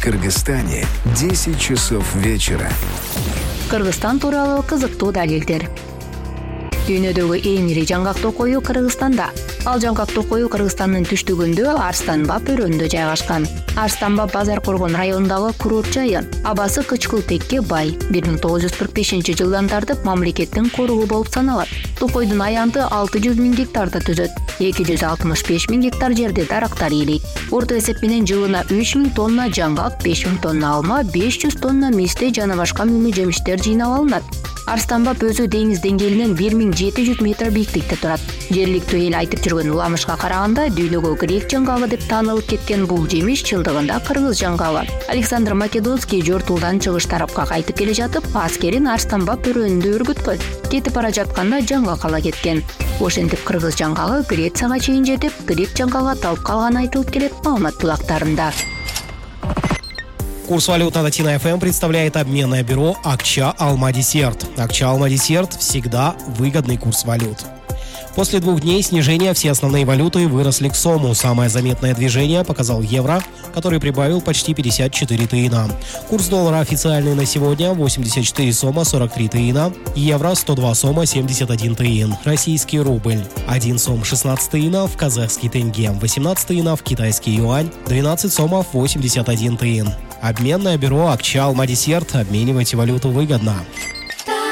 Кыргызстане 10 часов вечера. Кыргызстан тууралуу кызыктуу далилдер. Дүйнөдөгү эң ири жаңгак токою Кыргызстанда. Ал жаңгак токою Кыргызстандын түштүгүндө Арстанбап өрөөнүндө жайгашкан. Арстанбап Базар Коргон районундагы курорт жайы. Абасы кычкылтекке бай. 1945-жылдан тартып мамлекеттин коругу болуп саналат. Токойдун аянты 600 000 гектарда түзөт. 265 000 гектар жерде дарактар ийилейт. Орто эсеп менен жылына 3 000 тонна жаңгак, 5 000 тонна алма, 500 тонна мисте жана башка мими жемиштер жыйнап алынат. Арстанбап өзү деңиз деңгээлинен 1700 метр бийиктикте турат. Жергиликтүү эл айтып жүргөн уламышка караганда дүйнөгө грек жаңгагы деп таанылып кеткен бул жемиш чындыгында кыргыз жаңгагы. Александр Македонский жортулдан чыгыш тарапка кайтып келе жатып, аскерин Арстанбап өрөөнүндө өргүткөн. Кетип бара жатканда жаңгак ала кеткен. Ошентип кыргыз жаңгагы Грецияга чейин жетип, грек жаңгагы аталып калганы айтылып келет маалымат булактарында. Курс валют на Тина ФМ представляет обменное бюро Акча Алма Десерт. Акча Алма Десерт – всегда выгодный курс валют. После 2 дней снижения все основные валюты выросли к сому. Самое заметное движение показал евро, который прибавил почти 54 тыина. Курс доллара официальный на сегодня 84 сома 43 тыина, евро 102 сома 71 тыин, российский рубль 1 сом 16 тыинов, казахский тенге 18 тыинов, китайский юань 12 сомов 81 тыин. Обменное бюро Акча Алма Десерт. Обменивайте валюту выгодно.